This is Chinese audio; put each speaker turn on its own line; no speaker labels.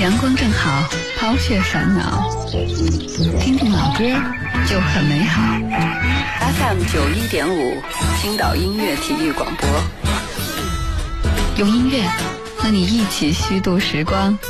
阳光正好，抛却烦恼，听听老歌就很美好。FM 91.5，青岛音乐体育广播，用音乐和你一起虚度时光。